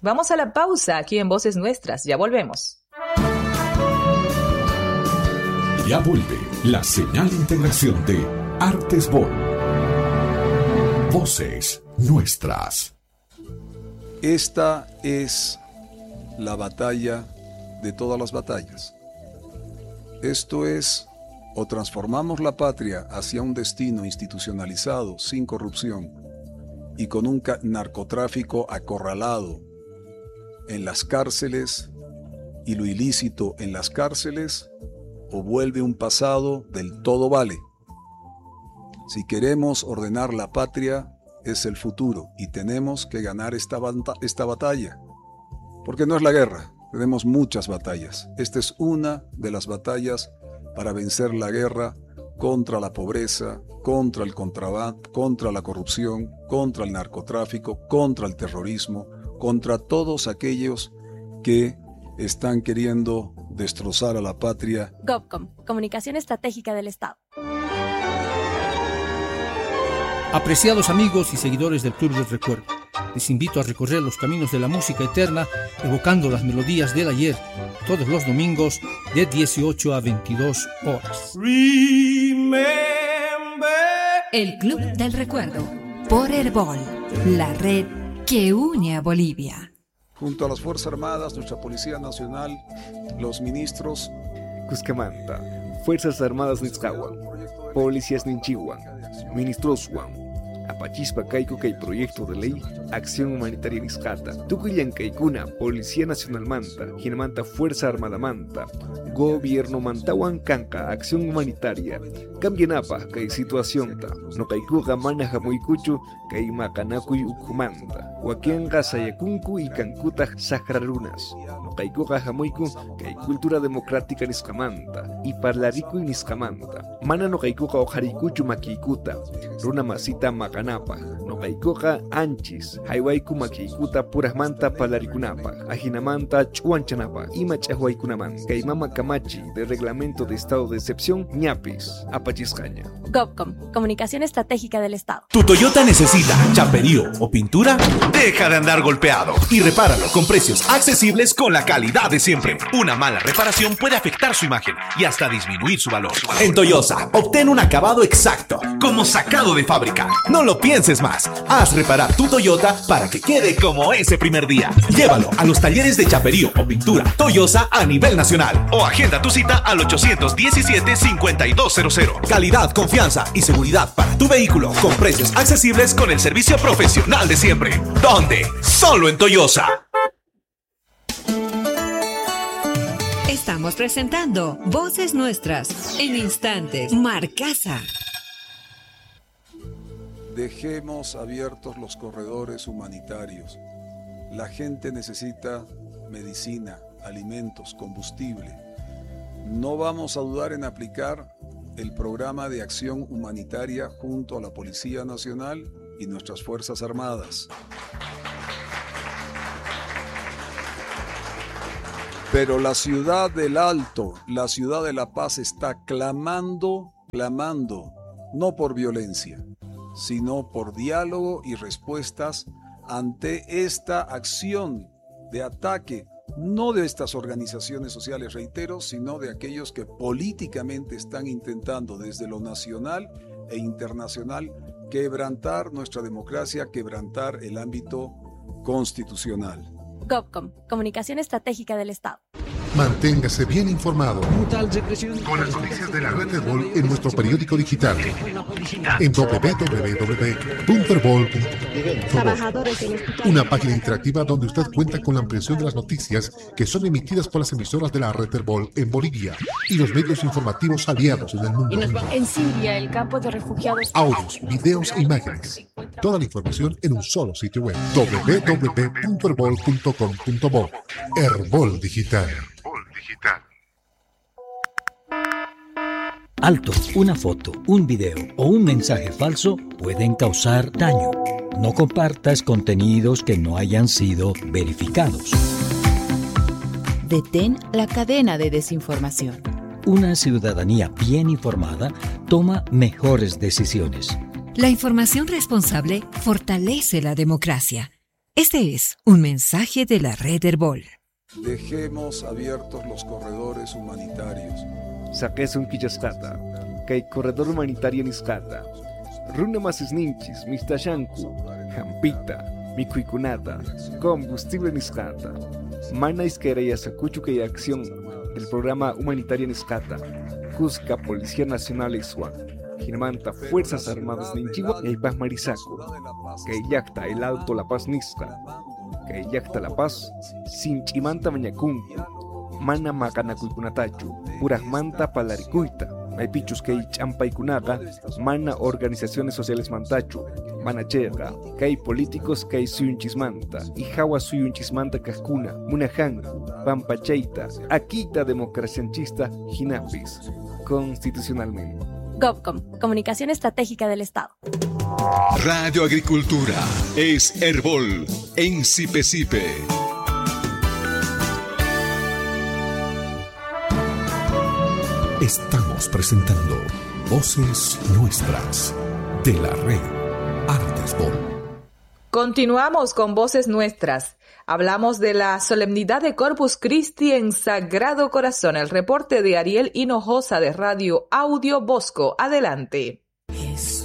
Vamos a la pausa aquí en Voces Nuestras. Ya volvemos. Ya vuelve la señal de integración de Artesbol. Voces Nuestras. Esta es la batalla de todas las batallas. Esto es, o transformamos la patria hacia un destino institucionalizado, sin corrupción, y con un narcotráfico acorralado en las cárceles y lo ilícito en las cárceles, o vuelve un pasado del todo vale. Si queremos ordenar la patria, es el futuro y tenemos que ganar esta batalla, porque no es la guerra, tenemos muchas batallas. Esta es una de las batallas para vencer la guerra contra la pobreza, contra el contrabando, contra la corrupción, contra el narcotráfico, contra el terrorismo, contra todos aquellos que están queriendo destrozar a la patria. GovCom, Comunicación Estratégica del Estado. Apreciados amigos y seguidores del Club del Recuerdo, les invito a recorrer los caminos de la música eterna, evocando las melodías del ayer, todos los domingos de 18 a 22 horas. El Club del Recuerdo, por Herbol, la red que une a Bolivia. Junto a las Fuerzas Armadas, nuestra Policía Nacional, los ministros Cuscamanta, Fuerzas Armadas Nizcahuan, Policías Ninchihuan, Ministros Juan, Apachispa Caico Cay Proyecto de Ley, Acción Humanitaria Nizcata, Tucuyan Caicuna, Policía Nacional Manta, Ginamanta Fuerza Armada Manta, Gobierno Mantawan Canca, Acción Humanitaria, Cambianapa, Cay Situación Ta, No Caikuga Mana Jamuicuchu, Cay Macanacuy Ucumanta, Huaquianga Sayacuncu y Cancuta Sajrarunas, No Caikuga Jamuicu, Cay Cultura Democrática Nizcamanta, y Parlaricu y Nizcamanta, Mana No Caikuga Ojaricuchu Maquikuta, Runa Masita Macanapa, No Caikuga Anchis, Haiwaiku Maquikuta Purasmanta Palaricunapa, Ajinamanta Chuanchanapa, Imachahuaycunaman, Caimama Camachi, de Reglamento de Estado de Excepción, ñapis, Apachiscaña. GovCom, Comunicación Estratégica del Estado. ¿Tu Toyota necesita chaperío o pintura? Deja de andar golpeado y repáralo con precios accesibles con la calidad de siempre. Una mala reparación puede afectar su imagen y hasta disminuir su valor. En Toyosa, obtén un acabado exacto, como sacado de fábrica. No lo pienses más. Haz reparar tu Toyota para que quede como ese primer día. Llévalo a los talleres de chaperío o pintura Toyosa a nivel nacional o agenda tu cita al 817-5200. Calidad, confianza y seguridad para tu vehículo con precios accesibles con el servicio profesional de siempre. ¿Dónde? Solo en Toyosa. Estamos presentando Voces Nuestras. En instantes, Marcasa. Dejemos abiertos los corredores humanitarios. La gente necesita medicina, alimentos, combustible. No vamos a dudar en aplicar el programa de acción humanitaria junto a la Policía Nacional y nuestras Fuerzas Armadas. Pero la ciudad del Alto, la ciudad de La Paz está clamando, no por violencia, sino por diálogo y respuestas ante esta acción de ataque, no de estas organizaciones sociales, reitero, sino de aquellos que políticamente están intentando desde lo nacional e internacional quebrantar nuestra democracia, quebrantar el ámbito constitucional. GovCom, Comunicación Estratégica del Estado. Manténgase bien informado con las noticias de la red Herbol en nuestro periódico digital en www.herbol.com. Una página interactiva donde usted cuenta con la ampliación de las noticias que son emitidas por las emisoras de la red Herbol en Bolivia y los medios informativos aliados en el mundo. En Siria, el campo de refugiados. Audios, videos e imágenes. Toda la información en un solo sitio web: www.herbol.com.bo. Herbol Digital. Alto, una foto, un video o un mensaje falso pueden causar daño. No compartas contenidos que no hayan sido verificados. Detén la cadena de desinformación. Una ciudadanía bien informada toma mejores decisiones. La información responsable fortalece la democracia. Este es un mensaje de la red Herbol. Dejemos abiertos los corredores humanitarios. Saquesun quillascata, kay corredor humanitario niscata. Runa más ninchis, mistashanku, jampita, mikuikunata, combustible niscata. Mana isquereya sacuchu que acción del programa humanitario niscata. Cusca Policía Nacional Ixuan. Girmanta Fuerzas Armadas Ninchigua y Paz Marisaco. Que yacta el Alto La Paz Nisca. Que yacta La Paz, Sinchimanta Mañacuncu. Mana Macanacuipunatachu. Puras Manta Palaricuita. Maipichus que champaicunaga. Mana Organizaciones Sociales Mantachu. Mana Chega. Que hay políticos que hay suyunchismanta. Y Jawa suyunchismanta Cascuna. Munajangu. Pampacheita. Aquita democracianchista Jinapis. Constitucionalmente. GovCom, Comunicación Estratégica del Estado. Radio Agricultura es Herbol en Sipe. Estamos presentando Voces Nuestras de la red Artesbol. Continuamos con Voces Nuestras. Hablamos de la solemnidad de Corpus Christi en Sagrado Corazón. El reporte de Ariel Hinojosa de Radio Audio Bosco. Adelante.